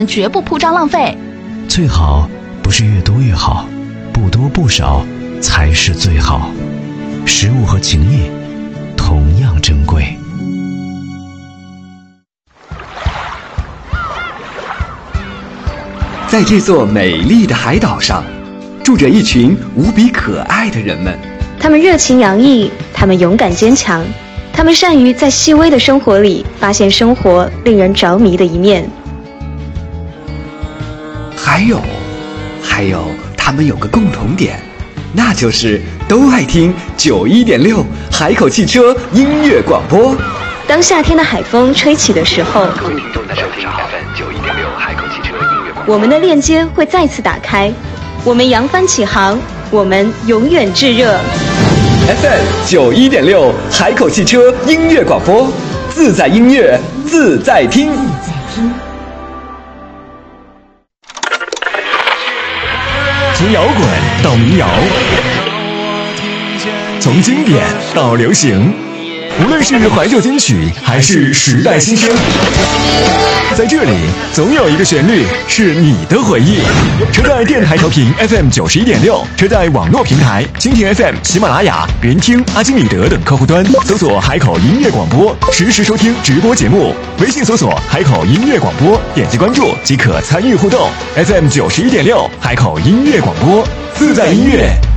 绝不铺张浪费。 最好不是越多越好，不多不少才是最好。食物和情谊同样珍贵。 在这座美丽的海岛上，住着一群无比可爱的人们。 他们热情洋溢，他们勇敢坚强，他们善于在细微的生活里发现生活令人着迷的一面。 还有，他们有个共同点，那就是都爱听91.6海口汽车音乐广播。 当夏天的海风吹起的时候，我们的链接会再次打开，我们扬帆起航，我们永远炙热。 FM 91.6海口汽车音乐广播，自在音乐，自在听。 从摇滚到民谣，从经典到流行，无论是怀旧金曲还是时代新声，在这里总有一个旋律是你的回忆。车载电台调频 FM 91.6，车载网络平台蜻蜓 FM、喜马拉雅、云听、阿基米德等客户端搜索海口音乐广播，实时收听直播节目。微信搜索海口音乐广播，点击关注即可参与互动。FM 91.6海口音乐广播，自在音乐